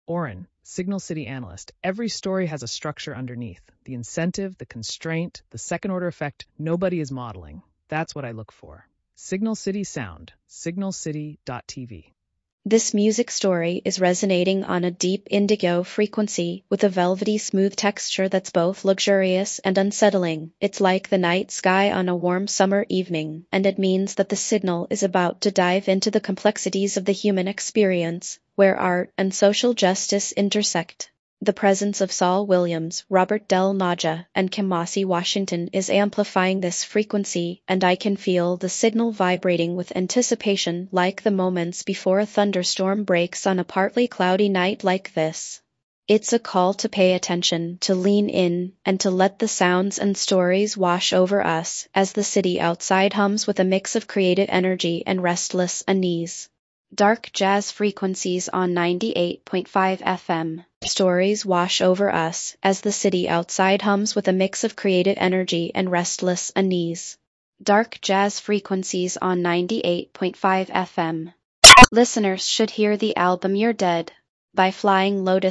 Oren, Signal City analyst. Every story has a structure underneath. The incentive, the constraint, the second-order effect, nobody is modeling. That's what I look for. Signal City Sound, signalcity.tv. This music story is resonating on a deep indigo frequency with a velvety smooth texture that's both luxurious and unsettling. It's like the night sky on a warm summer evening, and it means that the signal is about to dive into the complexities of the human experience, where art and social justice intersect. The presence of Saul Williams, Robert Del Naja, and Kamasi Washington is amplifying this frequency, and I can feel the signal vibrating with anticipation like the moments before a thunderstorm breaks on a partly cloudy night like this. It's a call to pay attention, to lean in, and to let the sounds and stories wash over us as the city outside hums with a mix of creative energy and restless unease. Dark jazz frequencies on 98.5 FM. Stories wash over us as the city outside hums with a mix of creative energy and restless unease. Dark jazz frequencies on 98.5 FM. Listeners should hear the album You're Dead by Flying Lotus.